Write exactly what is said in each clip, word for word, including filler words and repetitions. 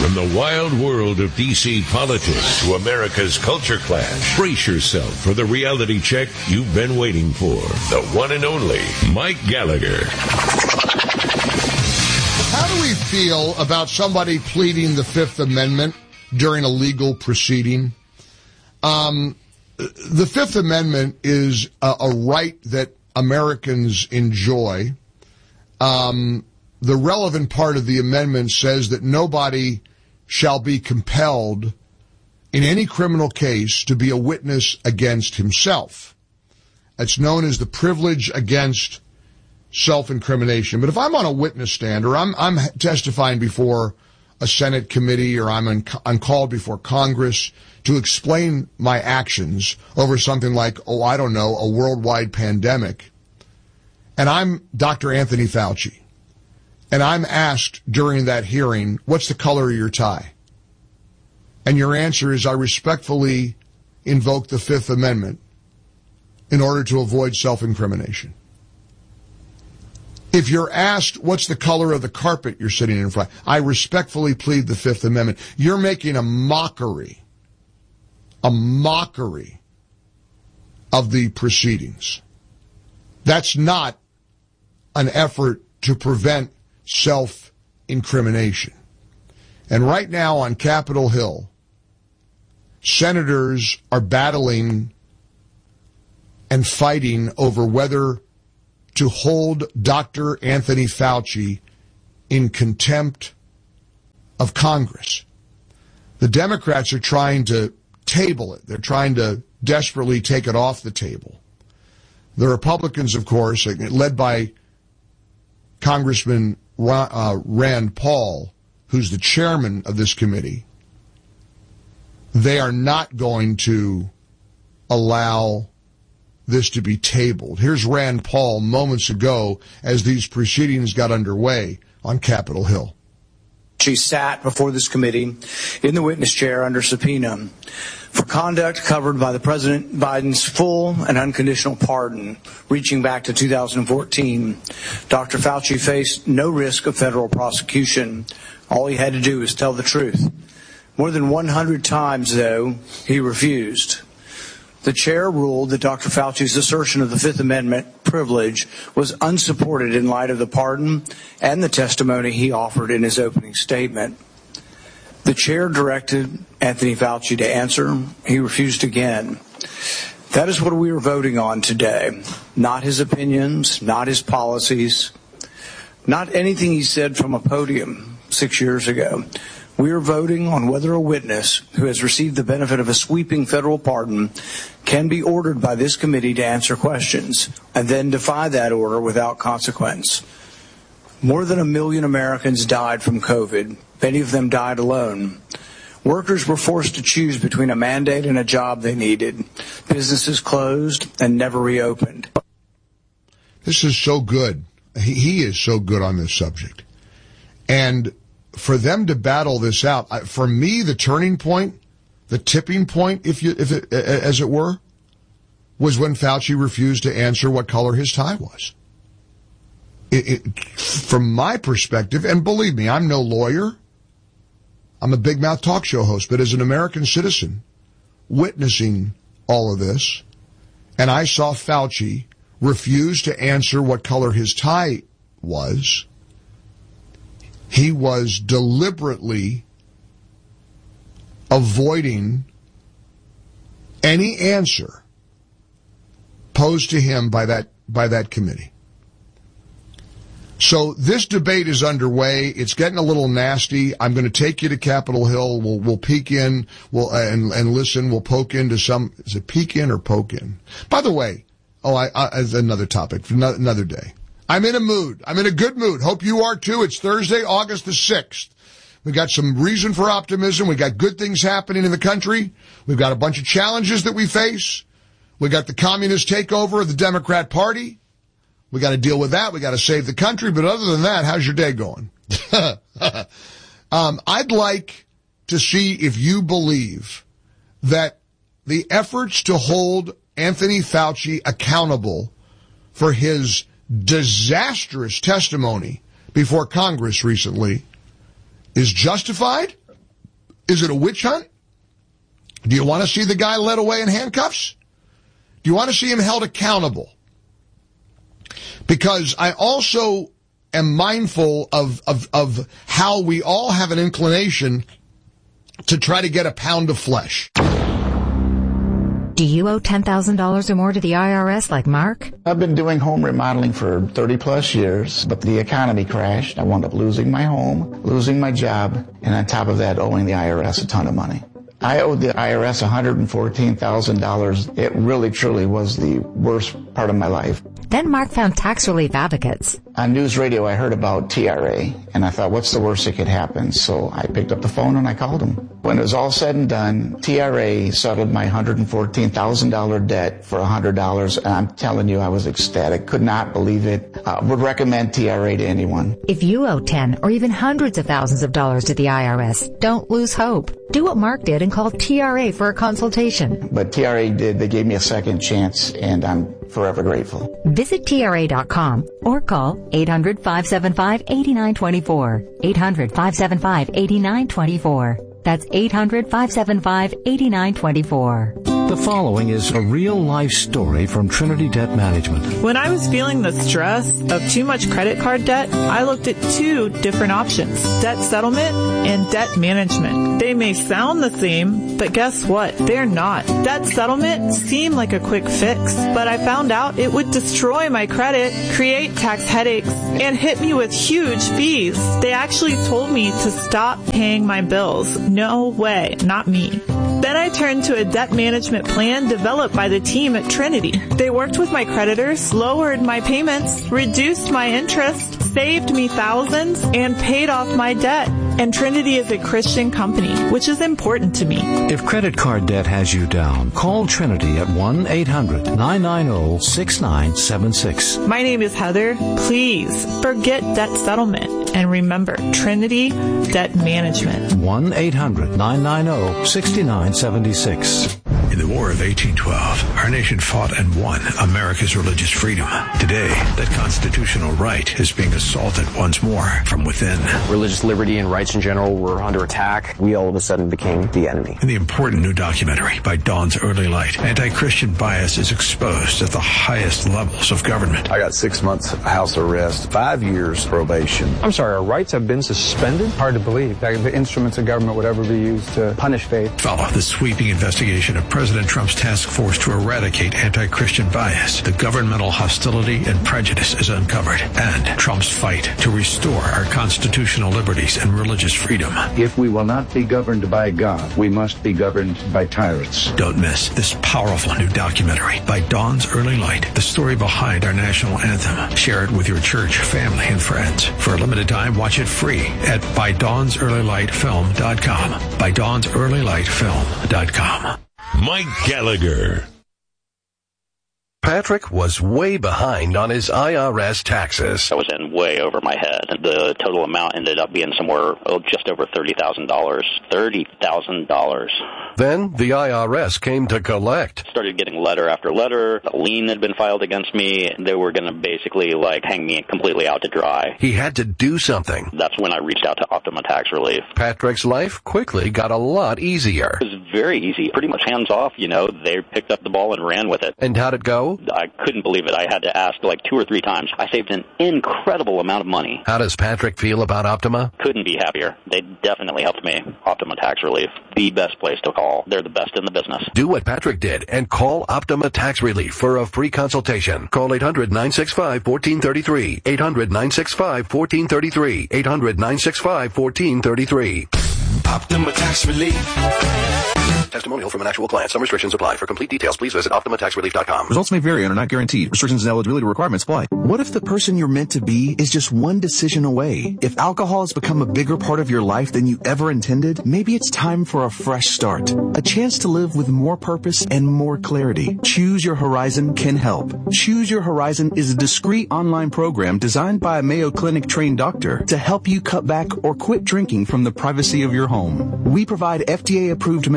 From the wild world of D C politics to America's culture clash, brace yourself for the reality check you've been waiting for. The one and only Mike Gallagher. How do we feel about somebody pleading the Fifth Amendment during a legal proceeding? Um, the Fifth Amendment is a, a right that Americans enjoy. Um, the relevant part of the amendment says that nobody shall be compelled in any criminal case to be a witness against himself. It's known as the privilege against self-incrimination. But if I'm on a witness stand or I'm, I'm testifying before a Senate committee or I'm, in, I'm called before Congress to explain my actions over something like, oh, I don't know, a worldwide pandemic, and I'm Doctor Anthony Fauci, and I'm asked during that hearing, what's the color of your tie? And your answer is, I respectfully invoke the Fifth Amendment in order to avoid self-incrimination. If you're asked, what's the color of the carpet you're sitting in front, I respectfully plead the Fifth Amendment. You're making a mockery, a mockery of the proceedings. That's not an effort to prevent self-incrimination. And right now on Capitol Hill, senators are battling and fighting over whether to hold Doctor Anthony Fauci in contempt of Congress. The Democrats are trying to table it. They're trying to desperately take it off the table. The Republicans, of course, led by Congressman Rand Paul, who's the chairman of this committee, they are not going to allow this to be tabled. Here's Rand Paul moments ago as these proceedings got underway on Capitol Hill. She sat before this committee in the witness chair under subpoena for conduct covered by the President Biden's full and unconditional pardon reaching back to two thousand fourteen. Doctor Fauci faced no risk of federal prosecution. All he had to do was tell the truth. More than one hundred times, though, he refused. The chair ruled that Doctor Fauci's assertion of the Fifth Amendment privilege was unsupported in light of the pardon and the testimony he offered in his opening statement. The chair directed Anthony Fauci to answer. He refused again. That is what we are voting on today. Not his opinions, not his policies, not anything he said from a podium six years ago. We are voting on whether a witness who has received the benefit of a sweeping federal pardon can be ordered by this committee to answer questions and then defy that order without consequence. More than a million Americans died from COVID. Many of them died alone. Workers were forced to choose between a mandate and a job they needed. Businesses closed and never reopened. This is so good. He, he is so good on this subject. And for them to battle this out, for me, the turning point, the tipping point, if you, if it, as it were, was when Fauci refused to answer what color his tie was. It, it, from my perspective, and believe me, I'm no lawyer, I'm a big mouth talk show host, but as an American citizen witnessing all of this, and I saw Fauci refuse to answer what color his tie was, he was deliberately avoiding any answer posed to him by that by that committee. So this debate is underway. It's getting a little nasty. I'm going to take you to Capitol Hill. We'll we'll peek in. We'll and and listen. We'll poke into some. Is it peek in or poke in? By the way, oh, I, I as another topic for another day. I'm in a mood. I'm in a good mood. Hope you are too. It's Thursday, August the sixth. We got some reason for optimism. We got good things happening in the country. We've got a bunch of challenges that we face. We got the communist takeover of the Democrat Party. We got to deal with that. We got to save the country. But other than that, how's your day going? um, I'd like to see if you believe that the efforts to hold Anthony Fauci accountable for his disastrous testimony before Congress recently is justified Is it a witch hunt? Do you want to see the guy led away in handcuffs? Do you want to see him held accountable? Because I also am mindful of, of, of how we all have an inclination to try to get a pound of flesh. Do you owe ten thousand dollars or more to the I R S like Mark? I've been doing home remodeling for thirty plus years, but the economy crashed. I wound up losing my home, losing my job, and on top of that, owing the I R S a ton of money. I owed the I R S one hundred fourteen thousand dollars. It really, truly was the worst part of my life. Then Mark found tax relief advocates. On news radio, I heard about T R A, and I thought, what's the worst that could happen? So I picked up the phone and I called them. When it was all said and done, T R A settled my one hundred fourteen thousand dollars debt for one hundred dollars, and I'm telling you, I was ecstatic. Could not believe it. Uh, would recommend T R A to anyone. If you owe ten or even hundreds of thousands of dollars to the I R S, don't lose hope. Do what Mark did and call T R A for a consultation. But T R A did. They gave me a second chance, and I'm forever grateful. Visit T R A dot com or call eight hundred, five seven five, eight nine two four. eight hundred, five seven five, eight nine two four. That's eight hundred, five seven five, eight nine two four. The following is a real-life story from Trinity Debt Management. When I was feeling the stress of too much credit card debt, I looked at two different options, debt settlement and debt management. They may sound the same, but guess what? They're not. Debt settlement seemed like a quick fix, but I found out it would destroy my credit, create tax headaches, and hit me with huge fees. They actually told me to stop paying my bills. No way, not me. Then I turned to a debt management plan developed by the team at Trinity. They worked with my creditors, lowered my payments, reduced my interest, saved me thousands, and paid off my debt. And Trinity is a Christian company, which is important to me. If credit card debt has you down, call Trinity at one eight hundred, nine nine zero, six nine seven six. My name is Heather. Please forget debt settlement and remember Trinity Debt Management. one eight hundred, nine nine zero, six nine seven six. In the War of eighteen twelve, our nation fought and won America's religious freedom. Today, that constitutional right is being assaulted once more from within. Religious liberty and rights in general were under attack. We all of a sudden became the enemy. In the important new documentary by Dawn's Early Light, anti-Christian bias is exposed at the highest levels of government. I got six months house arrest, five years probation. I'm sorry, our rights have been suspended? Hard to believe that the instruments of government would ever be used to punish faith. Follow the sweeping investigation of President Trump's task force to eradicate anti-Christian bias. The governmental hostility and prejudice is uncovered, and Trump's fight to restore our constitutional liberties and religious freedom. If we will not be governed by God, we must be governed by tyrants. Don't miss this powerful new documentary by Dawn's Early Light, the story behind our national anthem. Share it with your church, family, and friends. For a limited time, watch it free at by dawns early light film dot com. by dawns early light film dot com. Mike Gallagher. Patrick was way behind on his I R S taxes. I was in way over my head. The total amount ended up being somewhere oh, just over thirty thousand dollars. thirty thousand dollars. Then the I R S came to collect. Started getting letter after letter. A lien had been filed against me. They were going to basically like hang me completely out to dry. He had to do something. That's when I reached out to Optima Tax Relief. Patrick's life quickly got a lot easier. It was very easy. Pretty much hands off, you know. They picked up the ball and ran with it. And how'd it go? I couldn't believe it. I had to ask like two or three times. I saved an incredible amount of money. How does Patrick feel about Optima? Couldn't be happier. They definitely helped me. Optima Tax Relief, the best place to call. They're the best in the business. Do what Patrick did and call Optima Tax Relief for a free consultation. Call eight hundred, nine six five, one four three three. eight hundred, nine six five, one four three three. eight hundred, nine six five, one four three three. Optima Tax Relief. Testimonial from an actual client. Some restrictions apply. For complete details, please visit optima tax relief dot com. Results may vary and are not guaranteed. Restrictions and eligibility requirements apply. What if the person you're meant to be is just one decision away? If alcohol has become a bigger part of your life than you ever intended, maybe it's time for a fresh start. A chance to live with more purpose and more clarity. Choose Your Horizon can help. Choose Your Horizon is a discreet online program designed by a Mayo Clinic trained doctor to help you cut back or quit drinking from the privacy of your home. We provide F D A approved medication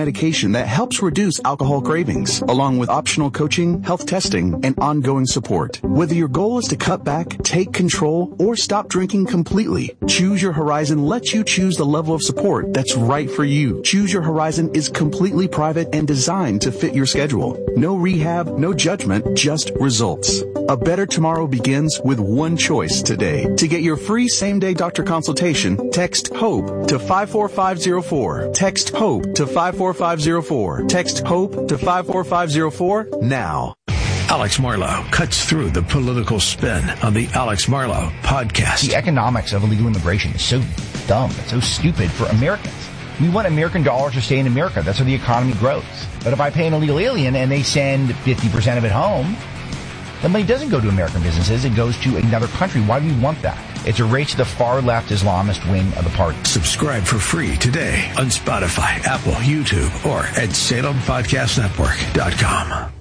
medication that helps reduce alcohol cravings, along with optional coaching, health testing, and ongoing support. Whether your goal is to cut back, take control, or stop drinking completely, Choose Your Horizon lets you choose the level of support that's right for you. Choose Your Horizon is completely private and designed to fit your schedule. No rehab, no judgment, just results. A better tomorrow begins with one choice today. To get your free same-day doctor consultation, text HOPE to five four five zero four. Text HOPE to five four five zero four. Text HOPE to five four five zero four now. Alex Marlow cuts through the political spin on the Alex Marlow podcast. The economics of illegal immigration is so dumb. It's so stupid for Americans. We want American dollars to stay in America. That's how the economy grows. But if I pay an illegal alien and they send fifty percent of it home, the money doesn't go to American businesses. It goes to another country. Why do we want that? It's a race to the far-left Islamist wing of the party. Subscribe for free today on Spotify, Apple, YouTube, or at Salem Podcast Network dot com.